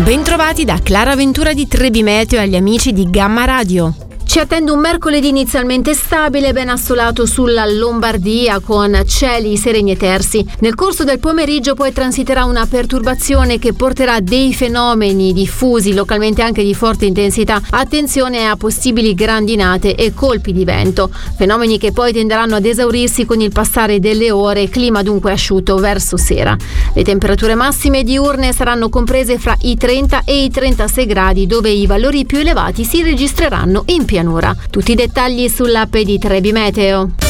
Bentrovati da Clara Ventura di Trebi Meteo e agli amici di Gamma Radio. Ci attende un mercoledì inizialmente stabile, ben assolato sulla Lombardia, con cieli sereni e tersi. Nel corso del pomeriggio poi transiterà una perturbazione che porterà dei fenomeni diffusi, localmente anche di forte intensità. Attenzione a possibili grandinate e colpi di vento, fenomeni che poi tenderanno ad esaurirsi con il passare delle ore, clima dunque asciutto verso sera. Le temperature massime diurne saranno comprese fra i 30 e i 36 gradi, dove i valori più elevati si registreranno in pianura. Tutti i dettagli sull'app di Trebi Meteo.